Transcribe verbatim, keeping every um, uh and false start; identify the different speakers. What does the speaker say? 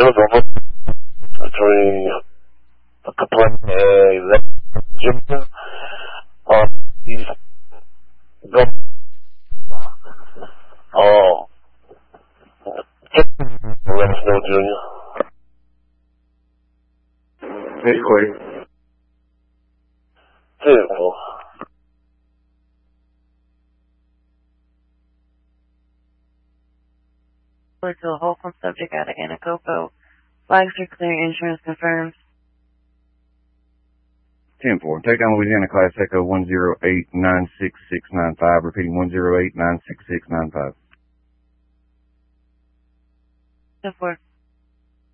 Speaker 1: was over between a complaint and Jim. Uh, he's going, uh, let us know, Junior.
Speaker 2: It's Quay.
Speaker 1: Beautiful.
Speaker 3: To a Holcomb subject out of Anacopo. Flags are clear, insurance confirmed.
Speaker 2: ten four. Take down Louisiana Class Echo one zero eight nine six six nine five. Repeating one zero eight nine six six nine five.
Speaker 3: ten four.